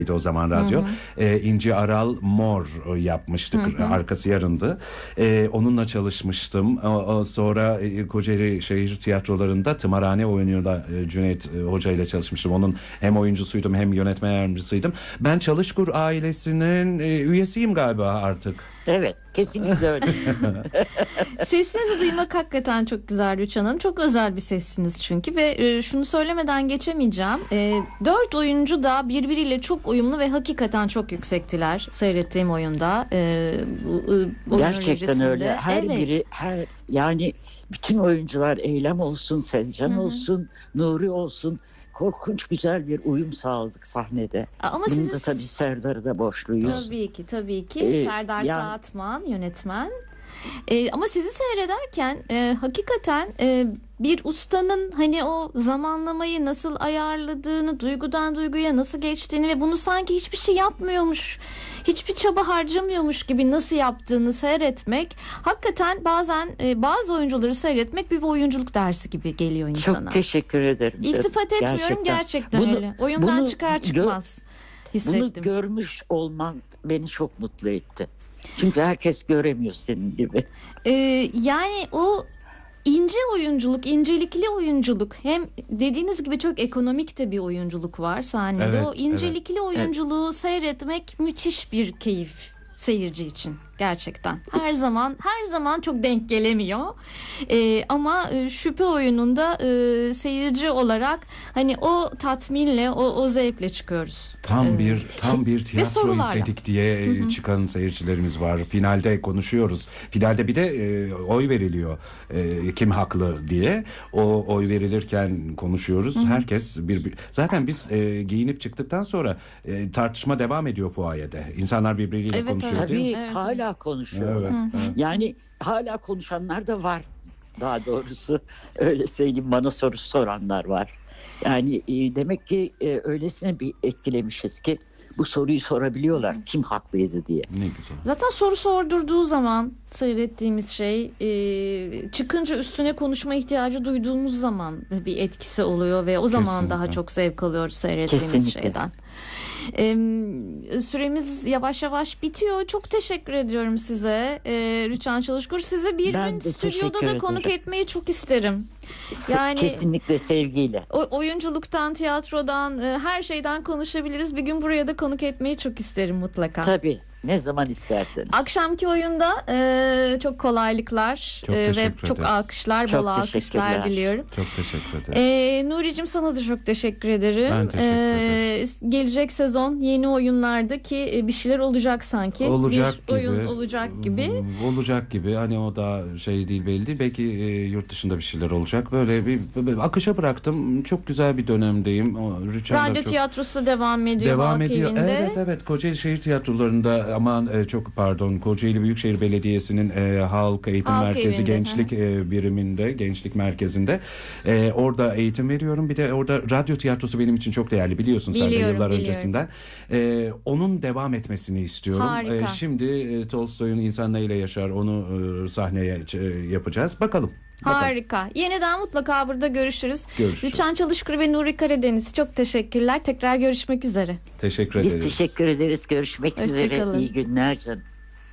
o zaman radyo. İnci Aral Mor yapmıştık. Arkası yarındı. Onunla çalışmıştım. Sonra Kocaeli Şehir Tiyatroları'nda tımarhane oyunuyla Cüneyt Hoca ile çalışmıştım. Onun hem oyuncusuydum hem yönetmen yardımcısıydım. Ben Çalışkur ailesinin üyesiyim galiba artık. Evet, kesinlikle öyle. Sesinizi duymak hakikaten çok güzel Rüçhan Hanım. Çok özel bir sessiniz çünkü ve şunu söylemeden geçemeyeceğim. 4 oyuncu da birbiriyle çok uyumlu ve hakikaten çok yüksektiler seyrettiğim oyunda. Gerçekten öyle. Her Evet. biri, yani bütün oyuncular, Eylem olsun, Sevcan olsun, Nuri olsun, korkunç güzel bir uyum sağladık sahnede. Ama Bunu sizi da tabii Serdar'ı da borçluyuz. tabii ki Serdar yani- Saatman yönetmen. Ama sizi seyrederken hakikaten bir ustanın hani o zamanlamayı nasıl ayarladığını, duygudan duyguya nasıl geçtiğini ve bunu sanki hiçbir şey yapmıyormuş, hiçbir çaba harcamıyormuş gibi nasıl yaptığını seyretmek hakikaten bazen bazı oyuncuları seyretmek bir oyunculuk dersi gibi geliyor insana. Çok teşekkür ederim. İltifat etmiyorum, gerçekten Bunu- öyle. Oyundan bunu çıkar çıkmaz Bunu hissettim. görmüş olman beni çok mutlu etti. Çünkü herkes göremiyor senin gibi. Yani o ince oyunculuk, incelikli oyunculuk, hem dediğiniz gibi çok ekonomik de bir oyunculuk var sahnede. Evet, O incelikli oyunculuğu seyretmek müthiş bir keyif seyirci için gerçekten. Her zaman çok denk gelemiyor. Ama şüphe oyununda seyirci olarak hani o tatminle, o zevkle çıkıyoruz. Tam bir tiyatro sorularla. izledik diye çıkan seyircilerimiz var. Finalde konuşuyoruz. Finalde bir de oy veriliyor. Kim haklı diye. O oy verilirken konuşuyoruz. Herkes zaten biz giyinip çıktıktan sonra tartışma devam ediyor fuayede. İnsanlar birbiriyle Evet, konuşuyor evet. değil mi? Tabii Evet, hala konuşuyorlar. Evet. Yani hala konuşanlar da var. Daha doğrusu öyle söyleyeyim, bana soru soranlar var. Yani demek ki öylesine bir etkilemişiz ki bu soruyu sorabiliyorlar. Kim haklıydı diye. Ne güzel. Zaten soru sordurduğu zaman seyrettiğimiz şey çıkınca üstüne konuşma ihtiyacı duyduğumuz zaman bir etkisi oluyor ve o zaman Kesinlikle. daha çok zevk alıyoruz seyrettiğimiz Kesinlikle. şeyden. Süremiz yavaş yavaş bitiyor. Çok teşekkür ediyorum size Rüçhan Çalışkur. Sizi bir Ben gün de stüdyoda teşekkür da konuk ederim. etmeyi çok isterim. Yani- Kesinlikle sevgiyle. Oyunculuktan, tiyatrodan, her şeyden konuşabiliriz. Bir gün buraya da konuk etmeyi çok isterim mutlaka. Tabii, ne zaman isterseniz. Akşamki oyunda çok kolaylıklar Çok ve teşekkür çok ederiz. alkışlar, Çok bol alkışlar teşekkürler. diliyorum. Çok teşekkür ederim. Nuri'cim sana da çok teşekkür ederim. Ben teşekkür ederim. Gelecek sezon yeni oyunlarda ki bir şeyler olacak sanki. Olacak bir gibi. oyun olacak gibi. Olacak gibi. Hani o da şey değil, belli değil. Belki yurt dışında bir şeyler olacak. Böyle bir akışa bıraktım. Çok güzel bir dönemdeyim. Rüçhan da Radyo çok tiyatrosu da devam ediyor. devam Halk ediyor. Evi'nde. Evet. Kocaeli Şehir Tiyatroları'nda Kocaeli Büyükşehir Belediyesi'nin Halk Eğitim Halk Merkezi Evi'nde, Gençlik biriminde, Gençlik Merkezi'nde orada eğitim veriyorum. Bir de orada radyo tiyatrosu benim için çok değerli, biliyorsun sen de Biliyorum, yıllar biliyorum. öncesinden. Onun devam etmesini istiyorum. Harika. Şimdi Tolstoy'un İnsan Neyle Yaşar, onu sahneye yapacağız. Bakalım. Harika. Yeniden mutlaka burada görüşürüz. Görüşürüz. Rüçhan Çalışkur ve Nuri Karadeniz, çok teşekkürler. Tekrar görüşmek üzere. Teşekkür Biz ederiz. teşekkür ederiz. Görüşmek Hoşça üzere. kalın. İyi günler canım.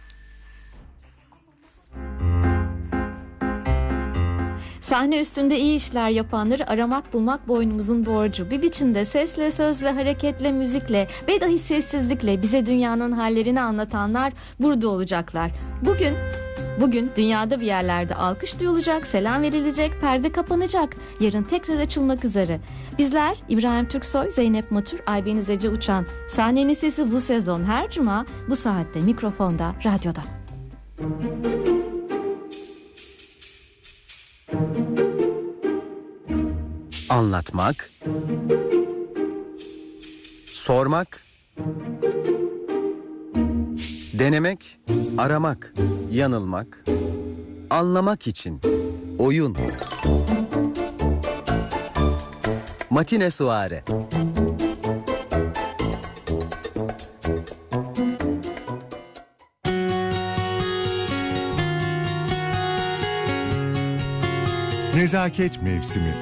Sahne üstünde iyi işler yapanları aramak bulmak boynumuzun borcu. Bir biçimde sesle, sözle, hareketle, müzikle ve dahi sessizlikle bize dünyanın hallerini anlatanlar burada olacaklar. Bugün dünyada bir yerlerde alkış duyulacak, selam verilecek, perde kapanacak. Yarın tekrar açılmak üzere. Bizler İbrahim Türksoy, Zeynep Matur, Aybeniz Ece Uçan. Sahnenin sesi bu sezon her cuma bu saatte mikrofonda, radyoda. Anlatmak, sormak, denemek, aramak, yanılmak, anlamak için oyun. Matine Suare. Nezaket mevsimi.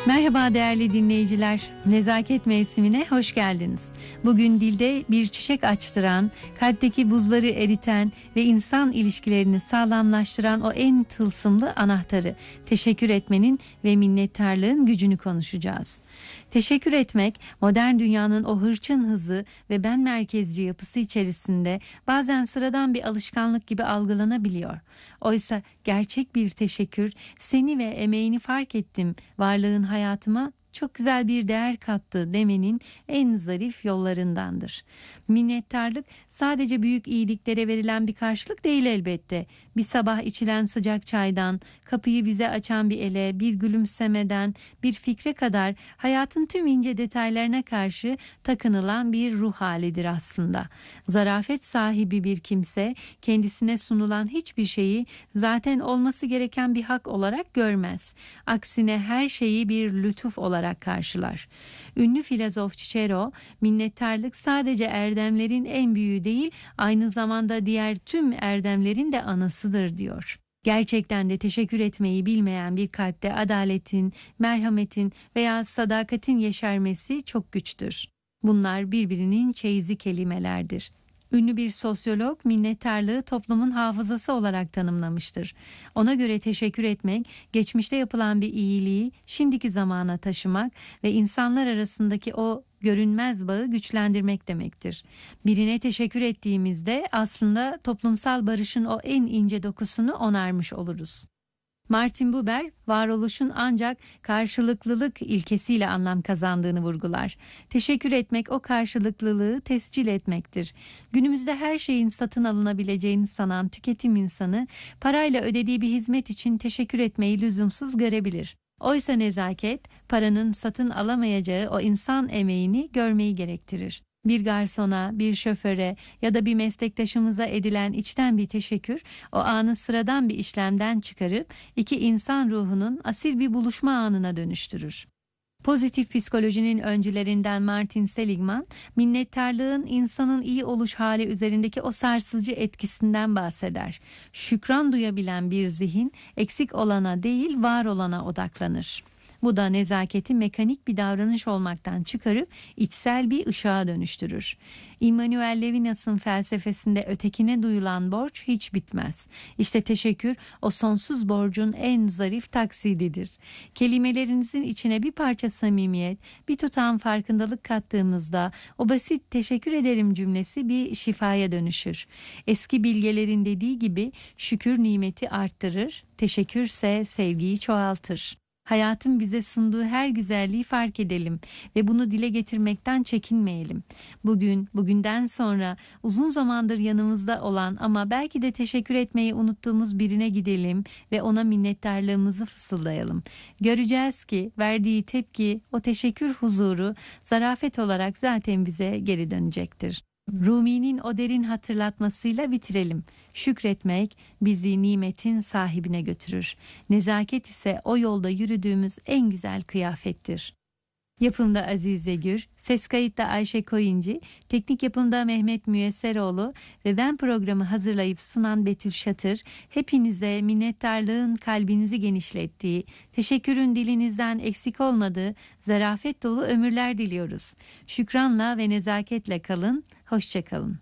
Merhaba değerli dinleyiciler, Nezaket Mevsimine hoş geldiniz. Bugün dilde bir çiçek açtıran, kalpteki buzları eriten ve insan ilişkilerini sağlamlaştıran o en tılsımlı anahtarı, teşekkür etmenin ve minnettarlığın gücünü konuşacağız. Teşekkür etmek, modern dünyanın o hırçın hızı ve ben merkezci yapısı içerisinde bazen sıradan bir alışkanlık gibi algılanabiliyor. Oysa gerçek bir teşekkür, seni ve emeğini fark ettim, varlığın hayatıma çok güzel bir değer kattı demenin en zarif yollarındandır. Minnettarlık sadece büyük iyiliklere verilen bir karşılık değil elbette. Bir sabah içilen sıcak çaydan, kapıyı bize açan bir ele, bir gülümsemeden, bir fikre kadar hayatın tüm ince detaylarına karşı takınılan bir ruh halidir aslında. Zarafet sahibi bir kimse kendisine sunulan hiçbir şeyi zaten olması gereken bir hak olarak görmez. Aksine her şeyi bir lütuf olarak karşılar. Ünlü filozof Cicero, minnettarlık sadece erdemlerin en büyüğü değil, aynı zamanda diğer tüm erdemlerin de anasıdır diyor. Gerçekten de teşekkür etmeyi bilmeyen bir kalpte adaletin, merhametin veya sadakatin yeşermesi çok güçtür. Bunlar birbirinin çeyizi kelimelerdir. Ünlü bir sosyolog minnettarlığı toplumun hafızası olarak tanımlamıştır. Ona göre teşekkür etmek, geçmişte yapılan bir iyiliği şimdiki zamana taşımak ve insanlar arasındaki o görünmez bağı güçlendirmek demektir. Birine teşekkür ettiğimizde aslında toplumsal barışın o en ince dokusunu onarmış oluruz. Martin Buber, varoluşun ancak karşılıklılık ilkesiyle anlam kazandığını vurgular. Teşekkür etmek o karşılıklılığı tescil etmektir. Günümüzde her şeyin satın alınabileceğini sanan tüketim insanı, parayla ödediği bir hizmet için teşekkür etmeyi lüzumsuz görebilir. Oysa nezaket, paranın satın alamayacağı o insan emeğini görmeyi gerektirir. Bir garsona, bir şoföre ya da bir meslektaşımıza edilen içten bir teşekkür, o anı sıradan bir işlemden çıkarıp iki insan ruhunun asil bir buluşma anına dönüştürür. Pozitif psikolojinin öncülerinden Martin Seligman, minnettarlığın insanın iyi oluş hali üzerindeki o sarsıcı etkisinden bahseder. Şükran duyabilen bir zihin, eksik olana değil var olana odaklanır. Bu da nezaketi mekanik bir davranış olmaktan çıkarıp içsel bir ışığa dönüştürür. Immanuel Levinas'ın felsefesinde ötekine duyulan borç hiç bitmez. İşte teşekkür o sonsuz borcun en zarif taksididir. Kelimelerinizin içine bir parça samimiyet, bir tutam farkındalık kattığımızda o basit teşekkür ederim cümlesi bir şifaya dönüşür. Eski bilgelerin dediği gibi şükür nimeti arttırır, teşekkürse sevgiyi çoğaltır. Hayatın bize sunduğu her güzelliği fark edelim ve bunu dile getirmekten çekinmeyelim. Bugünden sonra uzun zamandır yanımızda olan ama belki de teşekkür etmeyi unuttuğumuz birine gidelim ve ona minnettarlığımızı fısıldayalım. Göreceğiz ki verdiği tepki, o teşekkür huzuru, zarafet olarak zaten bize geri dönecektir. Rumi'nin o derin hatırlatmasıyla bitirelim. Şükretmek bizi nimetin sahibine götürür. Nezaket ise o yolda yürüdüğümüz en güzel kıyafettir. Yapımda Azize Gür, ses kayıtta Ayşe Koyuncu, teknik yapımda Mehmet Müyesseroğlu ve ben programı hazırlayıp sunan Betül Şatır, hepinize minnettarlığın kalbinizi genişlettiği, teşekkürün dilinizden eksik olmadığı, zarafet dolu ömürler diliyoruz. Şükranla ve nezaketle kalın, hoşça kalın.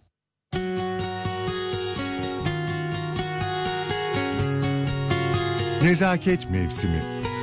Nezaket Mevsimi.